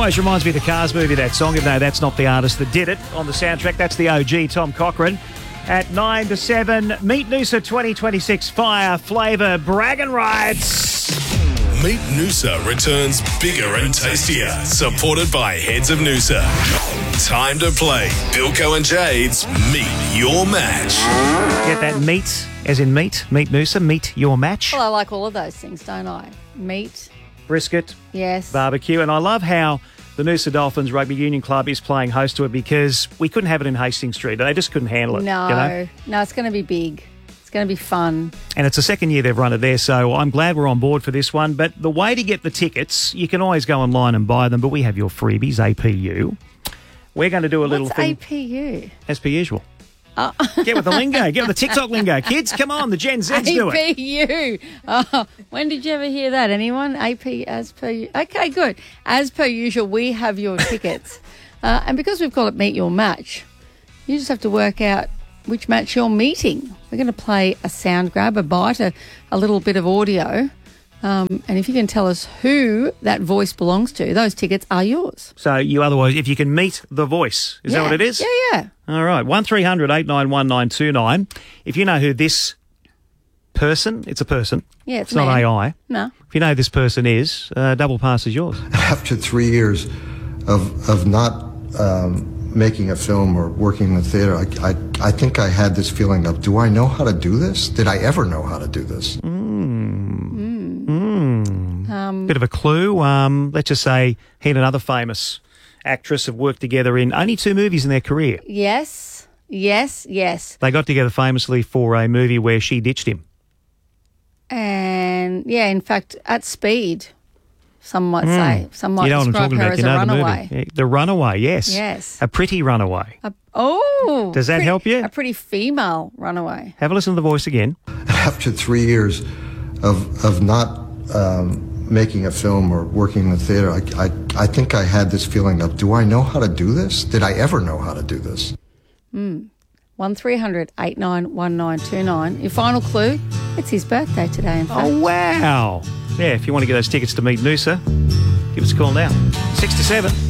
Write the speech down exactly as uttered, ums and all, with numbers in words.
Almost reminds me of the Cars movie, that song, even though that's not the artist that did it on the soundtrack. That's the O G, Tom Cochrane. At nine to seven, Meet Noosa twenty twenty-six Fire Flavour Bragging Rights. Meet Noosa returns bigger and tastier, supported by Heads of Noosa. Time to play Bilko and Jade's Meet Your Match. Get that meat, as in meat, Meet Noosa, Meet Your Match. Well, I like all of those things, don't I? Meat. Brisket. Yes. Barbecue. And I love how the Noosa Dolphins Rugby Union Club is playing host to it, because we couldn't have it in Hastings Street. They just couldn't handle it. No, you know? no, it's going to be big. It's going to be fun. And it's the second year they've run it there, so I'm glad we're on board for this one. But the way to get the tickets, you can always go online and buy them, but we have your freebies, A P U. We're going to do a What's little thing. A P U? As per usual. Oh. Get with the lingo. Get with the TikTok lingo. Kids, come on, the Gen Zs do it. A P U. Oh, when did you ever hear that? Anyone? A P as per u- Okay, good. As per usual, we have your tickets. uh, and because we've called it Meet Your Match, you just have to work out which match you're meeting. We're going to play a sound grab, a bite, a, a little bit of audio. Um, and if you can tell us who that voice belongs to, those tickets are yours. So you otherwise, if you can meet the voice, is yeah. that what it is? Yeah, yeah. All right, one three hundred eight nine one nine two nine. If you know who this person, it's a person. Yeah, it's, it's not man. A I. No. If you know who this person is, uh, double pass is yours. After three years of of not um, making a film or working in the theater, I, I I think I had this feeling of, do I know how to do this? Did I ever know how to do this? Mm. Mm. Mm. Um, Bit of a clue. Um, let's just say he and another famous actress have worked together in only two movies in their career. Yes, yes, yes. They got together famously for a movie where she ditched him. And, yeah, in fact, at Speed, some might Mm. say. Some might you know what I'm describe talking her about. as You a know the runaway. movie. The Runaway, yes. Yes. A pretty runaway. A, oh. Does that pretty- help you? A pretty female runaway. Have a listen to the voice again. After three years of of not um, making a film or working in the theater, I, I I think I had this feeling of, do I know how to do this? Did I ever know how to do this? Mm. one three hundred eight nine one nine two nine. Your final clue, it's his birthday today, in fact. Oh, wow. Yeah, if you want to get those tickets to Meet Noosa, give us a call now. six to seven.